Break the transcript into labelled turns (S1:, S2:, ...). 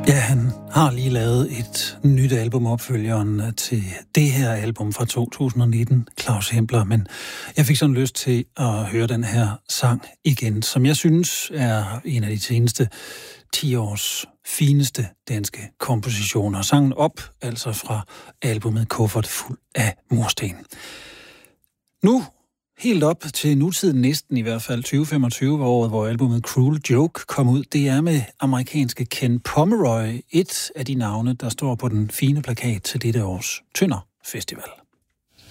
S1: Ja, han har lige lavet et nyt album, opfølgeren til det her album fra 2019, Claus Hempler, men jeg fik sådan lyst til at høre den her sang igen, som jeg synes er en af de seneste 10 års fineste danske kompositioner. Sangen Op, altså fra albumet Kuffert fuld af mursten. Nu helt op til nutiden, næsten i hvert fald 2025, året, hvor albumet Cruel Joke kom ud. Det er med amerikanske Ken Pomeroy, et af de navne, der står på den fine plakat til dette års Tønder Festival.